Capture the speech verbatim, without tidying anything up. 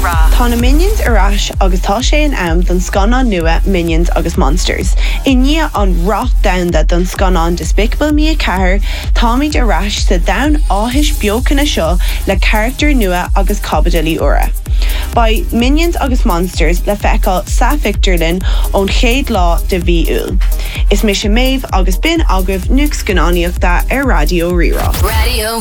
Tá na Minions arás agus tá sé an am don scanán nua Minions agus Monsters. I ní an roth damda don scanán Despicable Me a Ceathair, táimid arás sa dain áthis beocanna seo le character nua agus cabadilí ura. By Minions agus Monsters le feicáil Sa Victorlin ón chéad lá de bhí úl. Is mis sé méibh agus bin agah nuac scanáníochta ar Radio Rirá. Radio